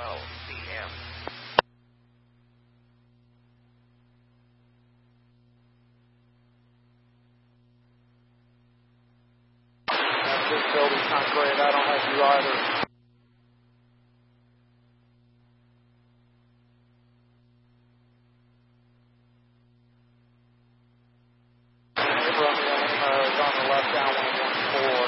p.m. This building's not great. I don't have you either. Romeo is on the left down 114.